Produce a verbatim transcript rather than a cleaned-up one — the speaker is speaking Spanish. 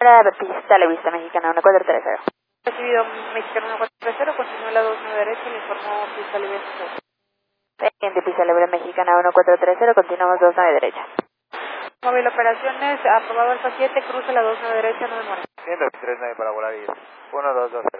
Para pista le vista mexicana uno cuatro tres cero. Recibido mexicano uno cuatro tres cero, continúa la dos nueve derecha, le informó pista libre. Pendiente pista libre mexicana uno cuatro tres cero, continuamos dos nueve derecha. Móvil operaciones, aprobado Alfa siete, cruce la dos nueve derecha, no demora. ciento veintitrés nueve para volar y uno dos dos.